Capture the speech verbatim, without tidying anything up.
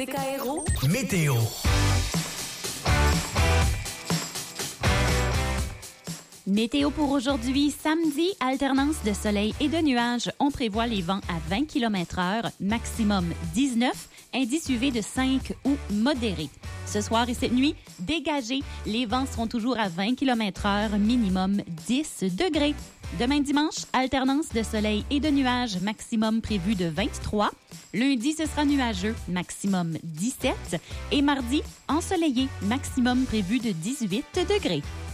C K R O. Météo. Météo pour aujourd'hui, samedi, alternance de soleil et de nuages. On prévoit les vents à vingt kilomètres heure, maximum dix-neuf, indice U V de cinq ou modéré. Ce soir et cette nuit, dégagé, les vents seront toujours à vingt kilomètres heure, minimum dix degrés. Demain dimanche, alternance de soleil et de nuages, maximum prévu de vingt-trois. Lundi, ce sera nuageux, maximum dix-sept. Et mardi, ensoleillé, maximum prévu de dix-huit degrés.